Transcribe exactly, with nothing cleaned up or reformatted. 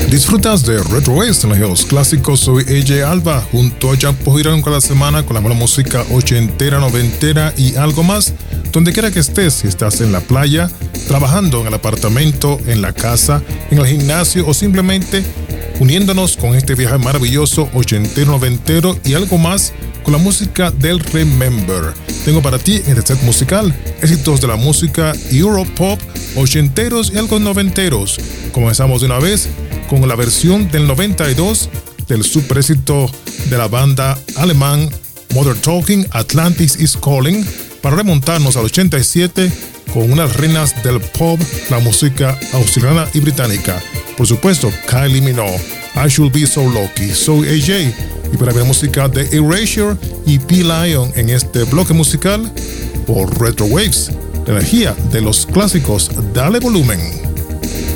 Disfrutas de Retro Waves en los clásicos. Soy A J Alba junto a Jack Pojirón cada semana con la buena música ochentera, noventera y algo más. Donde quiera que estés, si estás en la playa, trabajando en el apartamento, en la casa, en el gimnasio o simplemente uniéndonos con este viaje maravilloso ochentero, noventero y algo más con la música del Remember. Tengo para ti en este set musical éxitos de la música Europop, ochenteros y algo noventeros. Comenzamos de una vez con la versión del noventa y dos del super éxito de la banda alemán Modern Talking, Atlantis is Calling, para remontarnos al ochenta y siete con unas reinas del pop, la música australiana y británica. Por supuesto, Kylie Minogue, I Should Be So Lucky. Soy A J y para ver música de Erasure y P-Lion en este bloque musical por Retro Waves, la energía de los clásicos. Dale volumen.